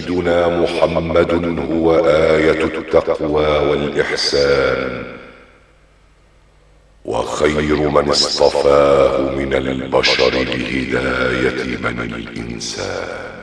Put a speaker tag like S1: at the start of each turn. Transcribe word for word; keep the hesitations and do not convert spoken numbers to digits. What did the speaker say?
S1: سيدنا محمد هو آية التقوى والإحسان، وخير من اصطفاه من البشر لهداية بني الإنسان.